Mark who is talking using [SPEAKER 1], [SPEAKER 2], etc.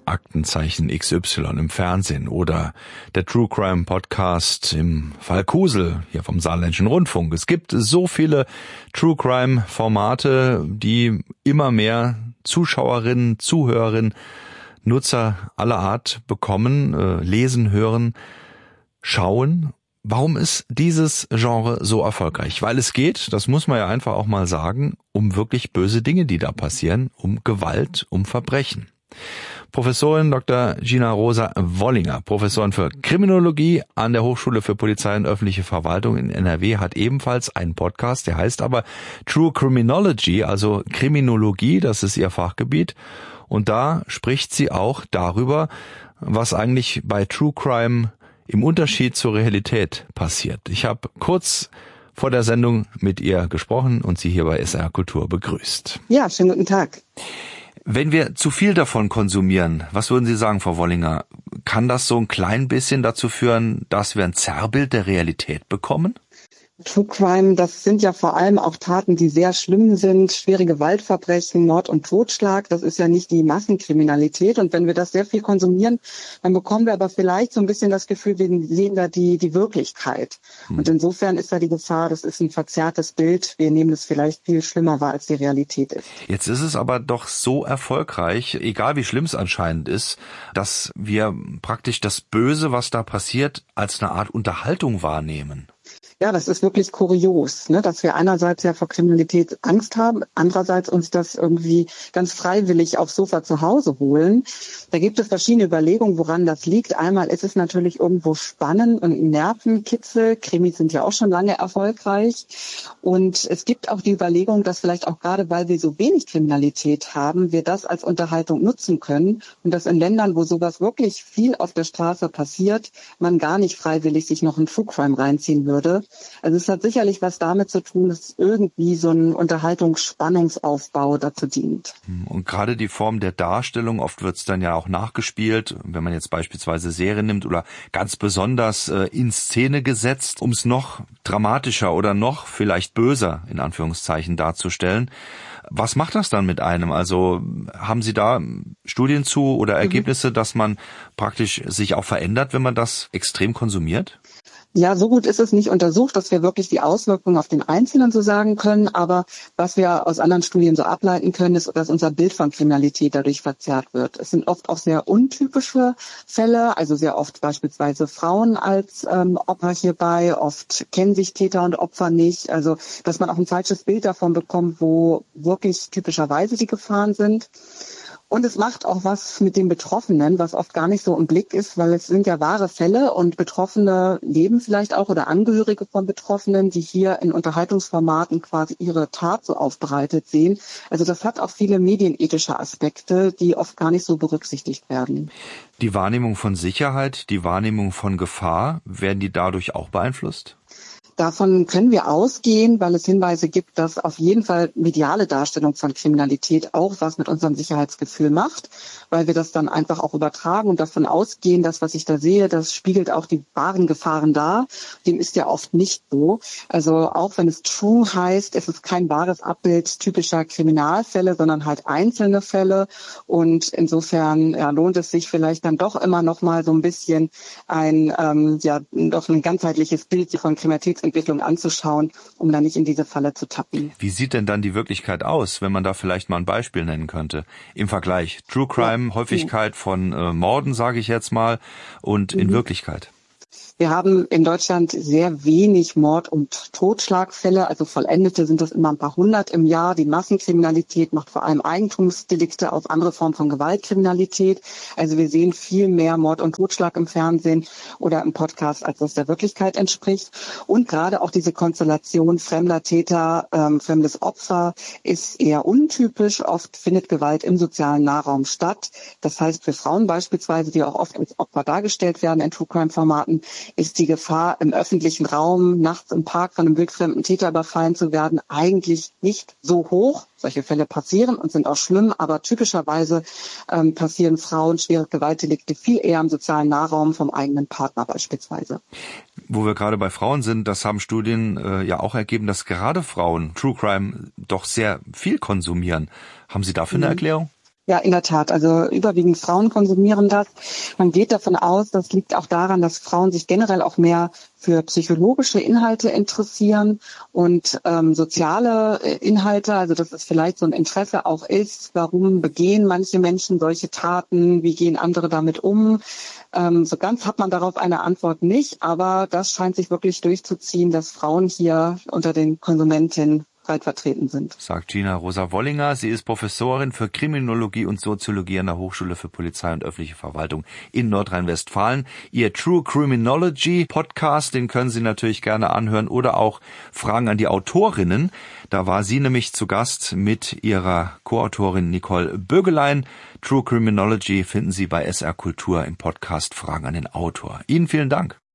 [SPEAKER 1] Aktenzeichen XY im Fernsehen oder der True Crime Podcast im Fall Kusel hier vom Saarländischen Rundfunk. Es gibt so viele True Crime Formate, die immer mehr Zuschauerinnen, Zuhörerinnen, Nutzer aller Art bekommen, lesen, hören, schauen. Warum ist dieses Genre so erfolgreich? Weil es geht, das muss man ja einfach auch mal sagen, um wirklich böse Dinge, die da passieren, um Gewalt, um Verbrechen. Professorin Dr. Gina Rosa Wollinger, Professorin für Kriminologie an der Hochschule für Polizei und öffentliche Verwaltung in NRW, hat ebenfalls einen Podcast, der heißt aber True Criminology, also Kriminologie, das ist ihr Fachgebiet. Und da spricht sie auch darüber, was eigentlich bei True Crime im Unterschied zur Realität passiert. Ich habe kurz vor der Sendung mit ihr gesprochen und sie hier bei SR Kultur begrüßt.
[SPEAKER 2] Ja, schönen guten Tag.
[SPEAKER 1] Wenn wir zu viel davon konsumieren, was würden Sie sagen, Frau Wollinger? Kann das so ein klein bisschen dazu führen, dass wir ein Zerrbild der Realität bekommen?
[SPEAKER 2] True Crime, das sind ja vor allem auch Taten, die sehr schlimm sind, schwere Gewaltverbrechen, Mord und Totschlag. Das ist ja nicht die Massenkriminalität. Und wenn wir das sehr viel konsumieren, dann bekommen wir aber vielleicht so ein bisschen das Gefühl, wir sehen da die Wirklichkeit. Und insofern ist da die Gefahr, das ist ein verzerrtes Bild. Wir nehmen es vielleicht viel schlimmer wahr, als die Realität ist.
[SPEAKER 1] Jetzt ist es aber doch so erfolgreich, egal wie schlimm es anscheinend ist, dass wir praktisch das Böse, was da passiert, als eine Art Unterhaltung wahrnehmen.
[SPEAKER 2] Ja, das ist wirklich kurios, ne, dass wir einerseits ja vor Kriminalität Angst haben, andererseits uns das irgendwie ganz freiwillig aufs Sofa zu Hause holen. Da gibt es verschiedene Überlegungen, woran das liegt. Einmal ist es natürlich irgendwo spannend und ein Nervenkitzel. Krimis sind ja auch schon lange erfolgreich. Und es gibt auch die Überlegung, dass vielleicht auch gerade, weil wir so wenig Kriminalität haben, wir das als Unterhaltung nutzen können und dass in Ländern, wo sowas wirklich viel auf der Straße passiert, man gar nicht freiwillig sich noch einen True Crime reinziehen würde. Also es hat sicherlich was damit zu tun, dass irgendwie so ein Unterhaltungsspannungsaufbau dazu dient.
[SPEAKER 1] Und gerade die Form der Darstellung, oft wird es dann ja auch nachgespielt, wenn man jetzt beispielsweise Serien nimmt oder ganz besonders in Szene gesetzt, um es noch dramatischer oder noch vielleicht böser in Anführungszeichen darzustellen. Was macht das dann mit einem? Also haben Sie da Studien zu oder Ergebnisse, dass man praktisch sich auch verändert, wenn man das extrem konsumiert?
[SPEAKER 2] Ja, so gut ist es nicht untersucht, dass wir wirklich die Auswirkungen auf den Einzelnen so sagen können. Aber was wir aus anderen Studien so ableiten können, ist, dass unser Bild von Kriminalität dadurch verzerrt wird. Es sind oft auch sehr untypische Fälle, also sehr oft beispielsweise Frauen als Opfer hierbei. Oft kennen sich Täter und Opfer nicht. Also, dass man auch ein falsches Bild davon bekommt, wo wirklich typischerweise die Gefahren sind. Und es macht auch was mit den Betroffenen, was oft gar nicht so im Blick ist, weil es sind ja wahre Fälle und Betroffene leben vielleicht auch oder Angehörige von Betroffenen, die hier in Unterhaltungsformaten quasi ihre Tat so aufbereitet sehen. Also das hat auch viele medienethische Aspekte, die oft gar nicht so berücksichtigt werden.
[SPEAKER 1] Die Wahrnehmung von Sicherheit, die Wahrnehmung von Gefahr, werden die dadurch auch beeinflusst?
[SPEAKER 2] Davon können wir ausgehen, weil es Hinweise gibt, dass auf jeden Fall mediale Darstellung von Kriminalität auch was mit unserem Sicherheitsgefühl macht, weil wir das dann einfach auch übertragen und davon ausgehen, dass was ich da sehe, das spiegelt auch die wahren Gefahren dar. Dem ist ja oft nicht so. Also auch wenn es True heißt, es ist kein wahres Abbild typischer Kriminalfälle, sondern halt einzelne Fälle. Und insofern lohnt es sich vielleicht dann doch immer noch mal so ein bisschen doch ein ganzheitliches Bild von Kriminalitätsentwicklung anzuschauen, um da nicht in diese Falle zu tappen.
[SPEAKER 1] Wie sieht denn dann die Wirklichkeit aus, wenn man da vielleicht mal ein Beispiel nennen könnte? Im Vergleich True Crime, Häufigkeit von Morden, sage ich jetzt mal, und in Wirklichkeit?
[SPEAKER 2] Wir haben in Deutschland sehr wenig Mord- und Totschlagfälle, also Vollendete sind das immer ein paar hundert im Jahr. Die Massenkriminalität macht vor allem Eigentumsdelikte auf, andere Formen von Gewaltkriminalität. Also wir sehen viel mehr Mord und Totschlag im Fernsehen oder im Podcast, als das der Wirklichkeit entspricht. Und gerade auch diese Konstellation fremder Täter, fremdes Opfer ist eher untypisch. Oft findet Gewalt im sozialen Nahraum statt. Das heißt, für Frauen beispielsweise, die auch oft als Opfer dargestellt werden in True-Crime-Formaten, ist die Gefahr, im öffentlichen Raum nachts im Park von einem wildfremden Täter überfallen zu werden, eigentlich nicht so hoch. Solche Fälle passieren und sind auch schlimm, aber typischerweise passieren Frauen schwere Gewaltdelikte viel eher im sozialen Nahraum vom eigenen Partner beispielsweise.
[SPEAKER 1] Wo wir gerade bei Frauen sind, das haben Studien ja auch ergeben, dass gerade Frauen True Crime doch sehr viel konsumieren. Haben Sie dafür eine Erklärung?
[SPEAKER 2] Ja, in der Tat. Also überwiegend Frauen konsumieren das. Man geht davon aus, das liegt auch daran, dass Frauen sich generell auch mehr für psychologische Inhalte interessieren und soziale Inhalte, also dass es vielleicht so ein Interesse auch ist, warum begehen manche Menschen solche Taten, wie gehen andere damit um. So ganz hat man darauf eine Antwort nicht, aber das scheint sich wirklich durchzuziehen, dass Frauen hier unter den Konsumentinnen breit vertreten sind.
[SPEAKER 1] Sagt Gina Rosa-Wollinger. Sie ist Professorin für Kriminologie und Soziologie an der Hochschule für Polizei und öffentliche Verwaltung in Nordrhein-Westfalen. Ihr True Criminology Podcast, den können Sie natürlich gerne anhören oder auch Fragen an die Autorinnen. Da war sie nämlich zu Gast mit ihrer Co-Autorin Nicole Bögelein. True Criminology finden Sie bei SR Kultur im Podcast Fragen an den Autor. Ihnen vielen Dank.